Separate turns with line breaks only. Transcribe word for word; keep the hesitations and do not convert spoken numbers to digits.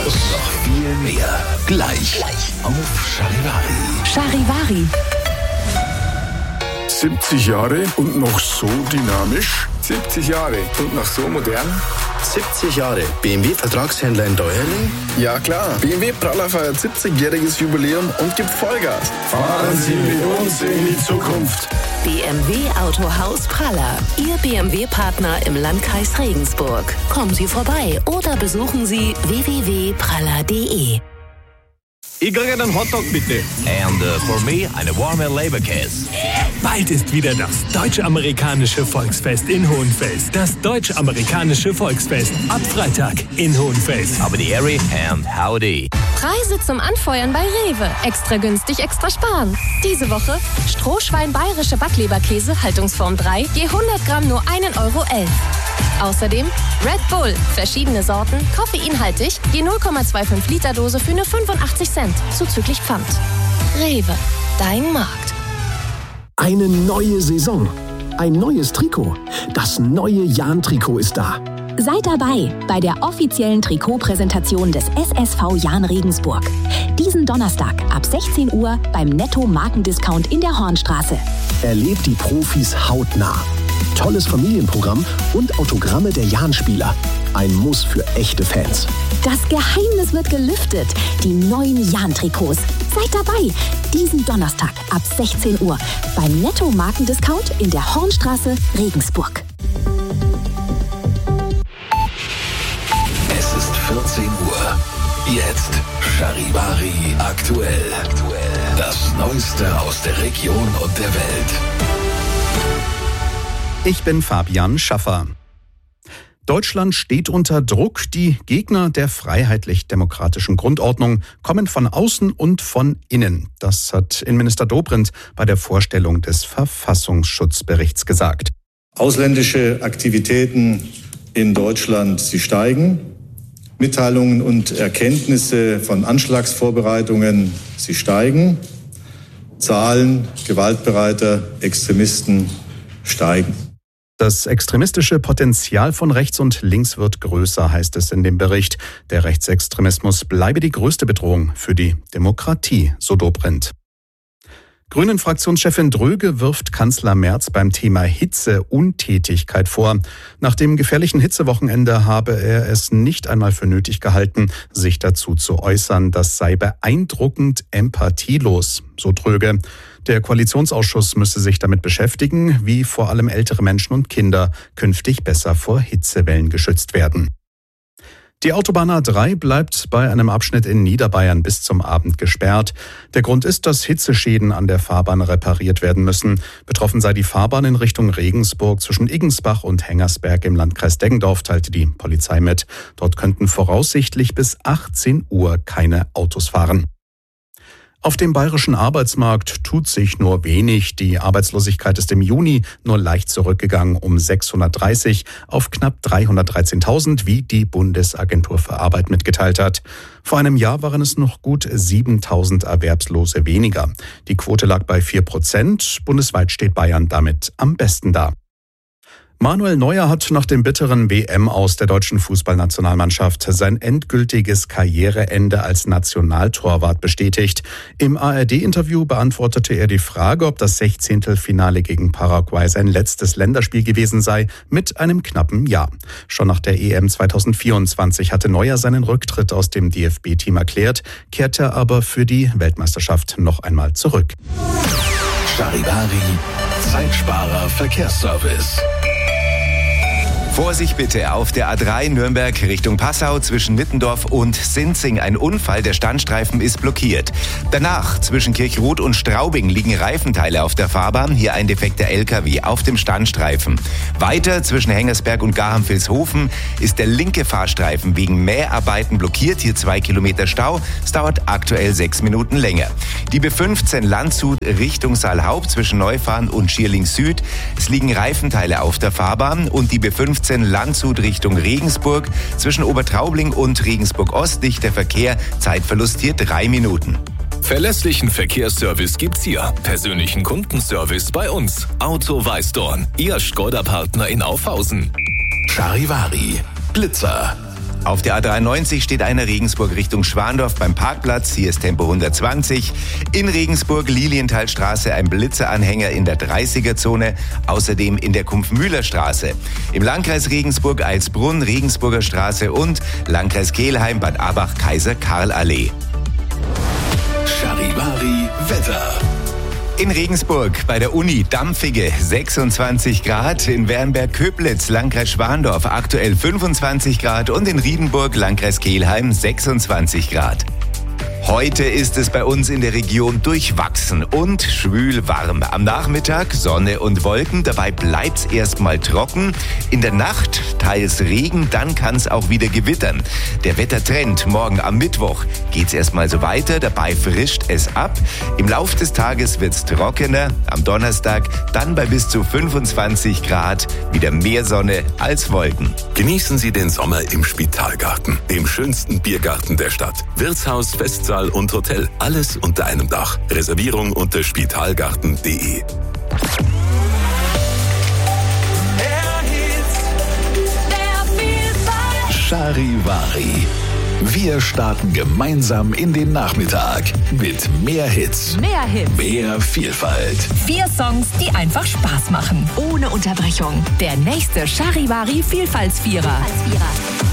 Und noch viel mehr. Gleich, Gleich. auf Charivari.
Charivari.
siebzig Jahre und noch so dynamisch. siebzig Jahre und noch so modern.
siebzig Jahre B M W-Vertragshändler in Deuerling?
Ja klar, B M W Praller feiert siebzigjähriges Jubiläum und gibt Vollgas. Fahren Sie mit uns in die Zukunft.
B M W Autohaus Praller, Ihr B M W-Partner im Landkreis Regensburg. Kommen Sie vorbei oder besuchen Sie w w w punkt praller punkt d e.
Ich kriege einen Hotdog bitte.
And uh, for me, eine warme Leberkäse.
Bald ist wieder das Deutsch-Amerikanische Volksfest in Hohenfels. Das Deutsch-Amerikanische Volksfest ab Freitag in Hohenfels.
Aber die Harry and howdy.
Preise zum Anfeuern bei Rewe. Extra günstig, extra sparen. Diese Woche Strohschwein bayerische Backleberkäse, Haltungsform drei, je hundert Gramm nur ein Euro elf. Außerdem Red Bull, verschiedene Sorten, koffeinhaltig, je null Komma fünfundzwanzig Liter Dose für nur fünfundachtzig Cent, zuzüglich Pfand. Rewe, dein Markt.
Eine neue Saison, ein neues Trikot. Das neue Jahn-Trikot ist da.
Seid dabei bei der offiziellen Trikotpräsentation des S S V Jahn Regensburg. Diesen Donnerstag ab sechzehn Uhr beim Netto-Markendiscount in der Hornstraße.
Erlebt die Profis hautnah. Tolles Familienprogramm und Autogramme der Jahn-Spieler. Ein Muss für echte Fans.
Das Geheimnis wird gelüftet. Die neuen Jahn-Trikots. Seid dabei. Diesen Donnerstag ab sechzehn Uhr beim Netto-Markendiscount in der Hornstraße, Regensburg.
Es ist vierzehn Uhr. Jetzt Charivari aktuell. Das Neueste aus der Region und der Welt.
Ich bin Fabian Schaffer. Deutschland steht unter Druck. Die Gegner der freiheitlich-demokratischen Grundordnung kommen von außen und von innen. Das hat Innenminister Dobrindt bei der Vorstellung des Verfassungsschutzberichts gesagt.
Ausländische Aktivitäten in Deutschland, sie steigen. Mitteilungen und Erkenntnisse von Anschlagsvorbereitungen, sie steigen. Zahlen gewaltbereiter Extremisten steigen.
Das extremistische Potenzial von rechts und links wird größer, heißt es in dem Bericht. Der Rechtsextremismus bleibe die größte Bedrohung für die Demokratie, so Dobrindt. Grünen-Fraktionschefin Dröge wirft Kanzler Merz beim Thema Hitze Untätigkeit vor. Nach dem gefährlichen Hitzewochenende habe er es nicht einmal für nötig gehalten, sich dazu zu äußern. Das sei beeindruckend empathielos, so Dröge. Der Koalitionsausschuss müsse sich damit beschäftigen, wie vor allem ältere Menschen und Kinder künftig besser vor Hitzewellen geschützt werden. Die Autobahn A drei bleibt bei einem Abschnitt in Niederbayern bis zum Abend gesperrt. Der Grund ist, dass Hitzeschäden an der Fahrbahn repariert werden müssen. Betroffen sei die Fahrbahn in Richtung Regensburg zwischen Iggensbach und Hengersberg im Landkreis Deggendorf, teilte die Polizei mit. Dort könnten voraussichtlich bis achtzehn Uhr keine Autos fahren. Auf dem bayerischen Arbeitsmarkt tut sich nur wenig. Die Arbeitslosigkeit ist im Juni nur leicht zurückgegangen um sechshundertdreißig auf knapp dreihundertdreizehntausend, wie die Bundesagentur für Arbeit mitgeteilt hat. Vor einem Jahr waren es noch gut siebentausend Erwerbslose weniger. Die Quote lag bei vier Prozent. Bundesweit steht Bayern damit am besten da. Manuel Neuer hat nach dem bitteren W M-Aus der deutschen Fußballnationalmannschaft sein endgültiges Karriereende als Nationaltorwart bestätigt. Im A R D-Interview beantwortete er die Frage, ob das Sechzehntelfinale gegen Paraguay sein letztes Länderspiel gewesen sei, mit einem knappen Ja. Schon nach der E M zweitausendvierundzwanzig hatte Neuer seinen Rücktritt aus dem D F B-Team erklärt, kehrte aber für die Weltmeisterschaft noch einmal zurück.
Charivari, Zeitsparer Verkehrsservice.
Vorsicht bitte auf der A drei Nürnberg Richtung Passau zwischen Nittendorf und Sinzing. Ein Unfall, der Standstreifen ist blockiert. Danach zwischen Kirchroth und Straubing liegen Reifenteile auf der Fahrbahn. Hier ein defekter L K W auf dem Standstreifen. Weiter zwischen Hengersberg und Garham-Vilshofen ist der linke Fahrstreifen wegen Mäharbeiten blockiert. Hier zwei Kilometer Stau. Es dauert aktuell sechs Minuten länger. Die B fünfzehn Landshut Richtung Saalhaupt zwischen Neufahren und Schierling Süd. Es liegen Reifenteile auf der Fahrbahn und die B fünfzehn Landshut Richtung Regensburg. Zwischen Obertraubling und Regensburg Ost liegt der Verkehr. Zeitverlust hier drei Minuten.
Verlässlichen Verkehrsservice gibt's hier. Persönlichen Kundenservice bei uns. Auto Weißdorn, Ihr Skoda-Partner in Aufhausen.
Charivari, Blitzer.
Auf der A dreiundneunzig steht einer Regensburg Richtung Schwandorf beim Parkplatz. Hier ist Tempo hundertzwanzig. In Regensburg Lilienthalstraße ein Blitzeranhänger in der dreißiger-Zone. Außerdem in der Kumpfmühlerstraße. Im Landkreis Regensburg Eilsbrunn, Regensburger Straße und Landkreis Kelheim, Bad Abach, Kaiser-Karl-Allee.
Charivari Wetter.
In Regensburg bei der Uni dampfige sechsundzwanzig Grad, in Wernberg-Köblitz, Landkreis Schwandorf aktuell fünfundzwanzig Grad und in Riedenburg, Landkreis Kelheim sechsundzwanzig Grad. Heute ist es bei uns in der Region durchwachsen und schwül warm. Am Nachmittag Sonne und Wolken, dabei bleibt's erstmal trocken. In der Nacht teils Regen, dann kann's auch wieder gewittern. Der Wettertrend morgen am Mittwoch geht's erstmal so weiter, dabei frischt es ab. Im Lauf des Tages wird's trockener, am Donnerstag dann bei bis zu fünfundzwanzig Grad wieder mehr Sonne als Wolken.
Genießen Sie den Sommer im Spitalgarten, dem schönsten Biergarten der Stadt. Wirtshaus, Festsaal und Hotel, alles unter einem Dach. Reservierung unter spitalgarten punkt de. Charivari. Wir starten gemeinsam in den Nachmittag mit mehr Hits.
Mehr Hits.
Mehr Vielfalt.
Vier Songs, die einfach Spaß machen. Ohne Unterbrechung. Der nächste Charivari Vielfaltsvierer. Vielfaltsvierer.